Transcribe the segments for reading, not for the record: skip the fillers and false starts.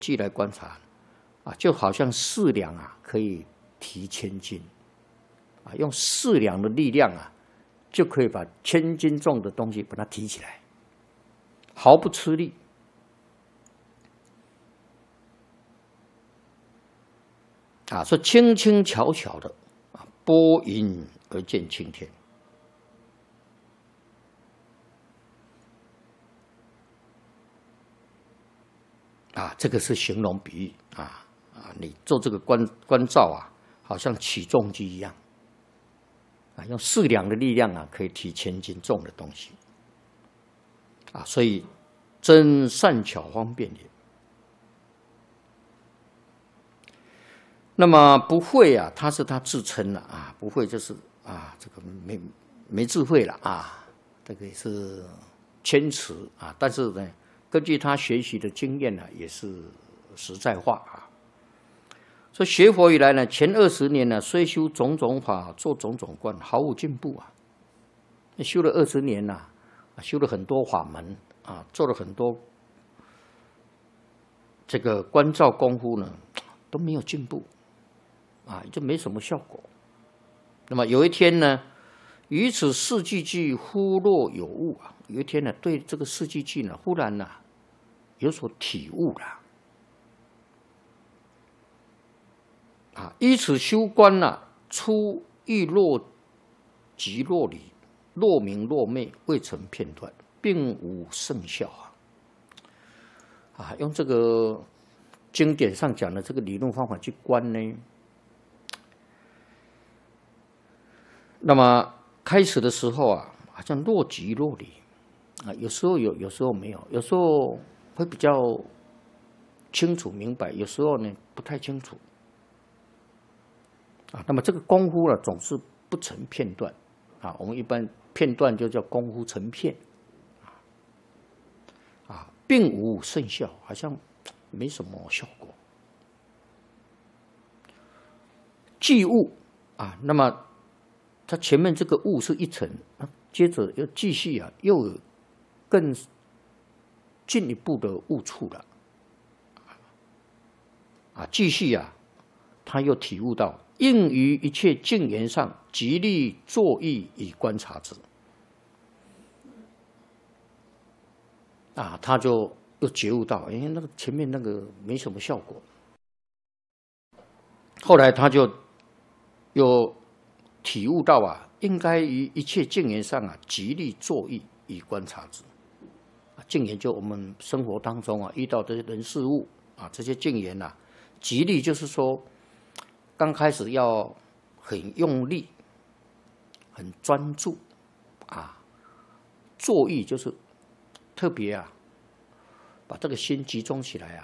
计来观察啊，就好像4两啊可以提1000斤啊，用4两的力量啊，就可以把1000斤重的东西把它提起来，毫不吃力。啊，说轻轻巧巧的啊，拨云而见青天。啊，这个是形容比喻啊，你做这个关照啊，好像起重机一样啊，用4两的力量啊，可以提1000斤重的东西啊，所以真善巧方便也。那么不会啊，他是他自称了啊，不会就是啊，这个没智慧了啊，这个也是谦辞啊，但是呢，根据他学习的经验呢，也是实在话啊。说学佛以来呢，前20年呢，虽修种种法，做种种观，毫无进步啊。修了20年呐，修了很多法门啊，做了很多这个观照功夫呢，都没有进步啊，就没什么效果。那么有一天呢，于此四句句忽若有悟啊，有一天呢，对这个四句句呢，忽然呢有所体悟了啊。依此修观呢，初亦若即若离，若明若昧，未成片段，并无圣效啊。用这个经典上讲的这个理论方法去观呢，那么开始的时候啊，好像若即若离啊，有时候有，有时候没有，有时候会比较清楚明白，有时候呢不太清楚啊。那么这个功夫呢，总是不成片段啊。我们一般片段就叫功夫成片啊，并无圣效，好像没什么效果。即悟啊，那么它前面这个悟是一层，接着又继续啊，又有更进一步的悟处了啊，继续啊，他又体悟到应于一切境缘上极力作意以观察之啊，他就又觉悟到，那个前面那个没什么效果，后来他就又体悟到啊，应该于一切境缘上啊，极力作意以观察之。境缘就我们生活当中啊遇到这些人事物啊，这些境缘啊，极力就是说，刚开始要很用力、很专注啊，作意就是特别啊，把这个心集中起来啊。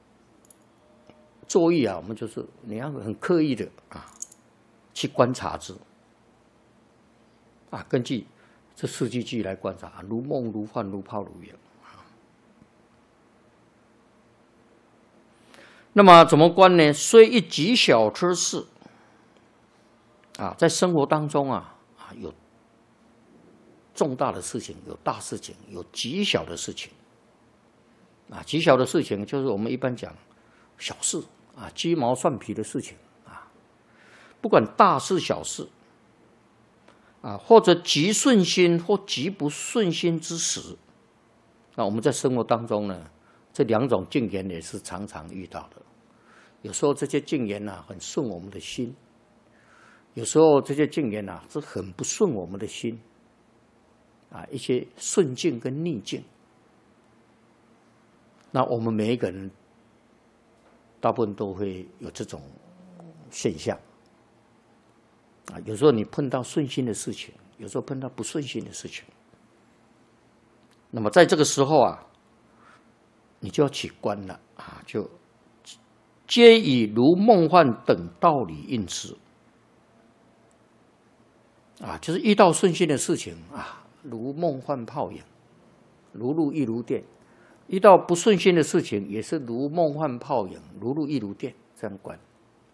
作意啊，我们就是你要很刻意的啊。去观察之啊，根据这四句句来观察，如梦如幻，如泡如影。那么怎么观呢？虽一极小之事啊，在生活当中啊有重大的事情，有大事情，有极小的事情啊。极小的事情就是我们一般讲小事啊，鸡毛蒜皮的事情。不管大事小事啊，或者极顺心或极不顺心之时，那我们在生活当中呢，这2种境缘也是常常遇到的。有时候这些境缘啊，很顺我们的心；有时候这些境缘啊，是很不顺我们的心啊。一些顺境跟逆境，那我们每一个人大部分都会有这种现象。啊，有时候你碰到顺心的事情，有时候碰到不顺心的事情。那么在这个时候啊，你就要起观了啊，就皆以如梦幻等道理应之啊，就是遇到顺心的事情啊，如梦幻泡影，如露亦如电；遇到不顺心的事情，也是如梦幻泡影，如露亦如电，这样观。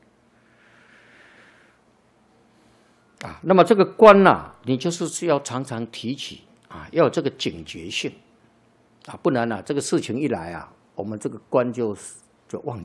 啊，那么这个观啊，你就是要常常提起啊，要有这个警觉性啊，不然啊，这个事情一来啊，我们这个观就就忘记。